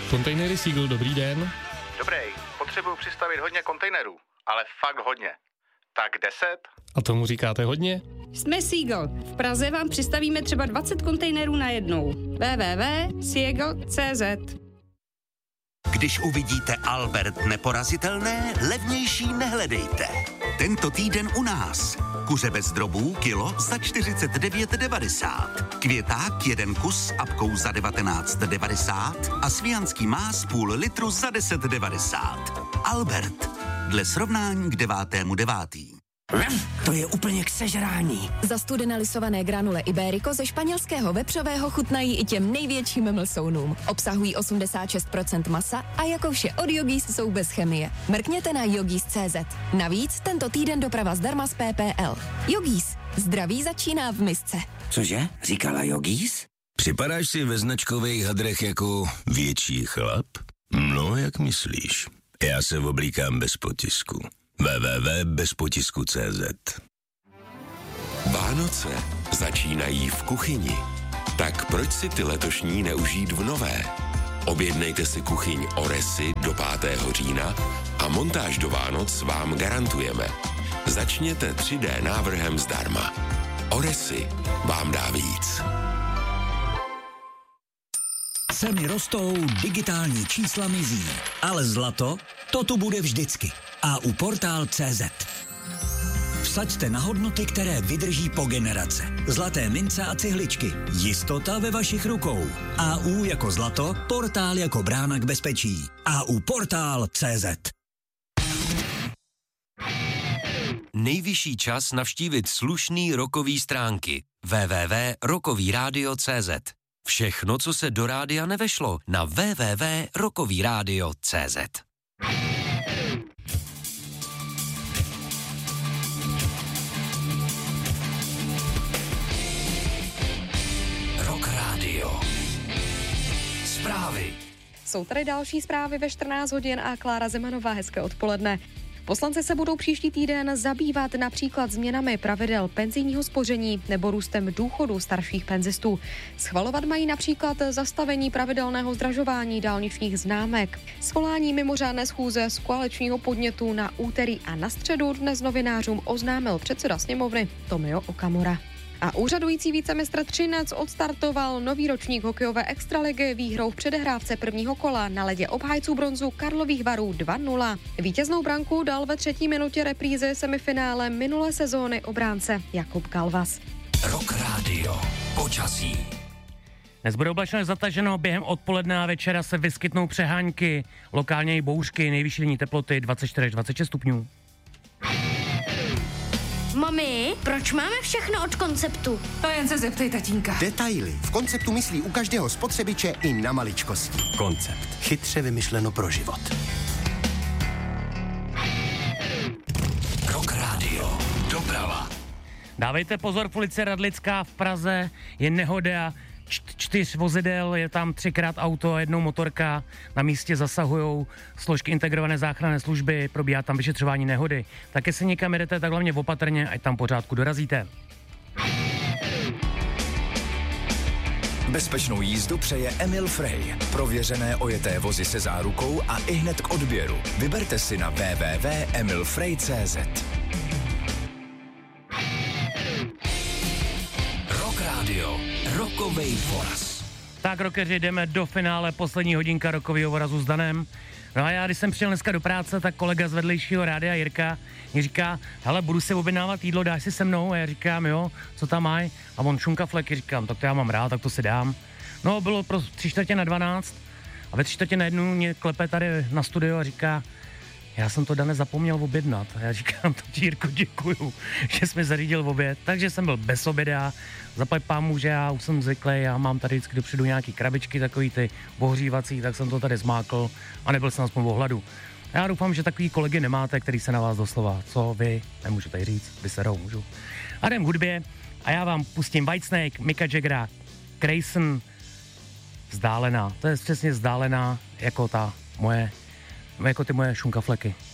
Kontejnery Seagull, dobrý den. Dobrý, potřebuju přistavit hodně kontejnerů, ale fakt hodně. Tak 10? A tomu říkáte hodně? Jsme Seagull. V Praze vám přistavíme třeba 20 kontejnerů najednou. www.seagull.cz. Když uvidíte Albert neporazitelné, levnější nehledejte. Tento týden u nás. Kuře bez drobů kilo za 49,90. Květák 1 kus s apkou za 19,90 a svijanský más půl litru za 10,90. Albert. Dle srovnání k 9.9. To je úplně k sežrání. Zastudené lisované granule Iberico ze španělského vepřového chutnají i těm největším mlsounům. Obsahují 86% masa a jako vše od Yogis jsou bez chemie. Mrkněte na yogis.cz. Navíc tento týden doprava zdarma z PPL. Yogis. Zdraví začíná v misce. Cože? Říkala Yogis? Připadáš si ve značkových hadrech jako větší chlap? No, jak myslíš? Já se oblíkám bez potisku. www.bezpotisku.cz. Vánoce začínají v kuchyni. Tak proč si ty letošní neužít v nové? Objednejte si kuchyň Oresy do 5. října a montáž do Vánoc vám garantujeme. Začněte 3D návrhem zdarma. Oresy vám dá víc. Ceny rostou, digitální čísla mizí, ale zlato, to tu bude vždycky. A u Portál.cz. Vsaďte na hodnoty, které vydrží po generace. Zlaté mince a cihličky. Jistota ve vašich rukou. AU jako zlato, Portál jako brána k bezpečí. AU Portál.cz. Nejvyšší čas navštívit slušný rokový stránky. www.rokovyradio.cz. Všechno, co se do rádia nevešlo, na www.rokovyradio.cz. Rock Radio. Zprávy. Jsou tady další zprávy ve 14 hodin a Klára Zemanová, hezké odpoledne. Poslanci se budou příští týden zabývat například změnami pravidel penzijního spoření nebo růstem důchodu starších penzistů. Schvalovat mají například zastavení pravidelného zdražování dálničních známek. Svolání mimořádné schůze z koaličního podnětu na úterý a na středu dnes novinářům oznámil předseda sněmovny Tomio Okamura. A úřadující vicemistr Třinec odstartoval nový ročník hokejové extraligy výhrou v předehrávce prvního kola na ledě obhájců bronzu Karlových Varů 2-0. Vítěznou branku dal ve 3. minutě reprízy semifinále minulé sezóny obránce Jakub Galvas. Rock Radio. Počasí. Dnes bude oblačno zataženo, během odpoledne a večera se vyskytnou přehánky, lokálně i bouřky, nejvyšší denní teploty 24 až 26 stupňů. Mami, proč máme všechno od Konceptu? To jen se zeptej tatínka. Detaily. V Konceptu myslí u každého spotřebiče i na maličkosti. Koncept. Chytře vymyšleno pro život. Rock Radio. Doprava. Dávejte pozor, policie Radlická v Praze, je nehoda, 4 vozidel, je tam 3krát auto a 1 motorka, na místě zasahujou složky integrované záchranné služby, probíhá tam vyšetřování nehody. Tak jestli někam jedete, tak hlavně opatrně, ať tam pořádku dorazíte. Bezpečnou jízdu přeje Emil Frey. Prověřené ojeté vozy se zárukou a ihned k odběru. Vyberte si na www.emilfrey.cz. Rock Radio. Rokovej voraz. Tak, rockeři, jdeme do finále, poslední hodinka rokového vorazu s Danem. No a já, když jsem přišel dneska do práce, tak kolega z vedlejšího rádia Jirka mi říká, hele, budu si objednávat jídlo, dáš si se mnou? A já říkám, jo, co tam mají? A on šunkafleky, říkám, tak to já mám rád, tak to si dám. No, bylo pro 3:45 a ve 3:45 mě klepe tady na studio a říká, já jsem to, Dane, zapomněl objednat. A já říkám, to ti, Jirko, děkuju, že jsi mi zařídil oběd. Takže jsem byl bez oběda, zaplať pámu, že já už jsem zvyklý, já mám tady vždycky dopředu nějaký krabičky, takový ty ohřívací, tak jsem to tady zmákl a nebyl jsem aspoň v ohladu. Já doufám, že takový kolegy nemáte, který se na vás doslova, co vy, nemůžu tady říct, vyserou, můžu. A jdem k hudbě a já vám pustím Whitesnake, Micka Jaggera, Grayson, Vzdálená. To je přesně vzdálená jako ta moje, jako ty moje šunkafleky.